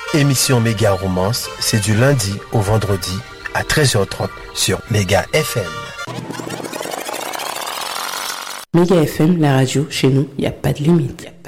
Émission Méga Romance, c'est du lundi au vendredi à 13h30 sur Méga FM. Méga FM, la radio, chez nous, il n'y a pas de limite.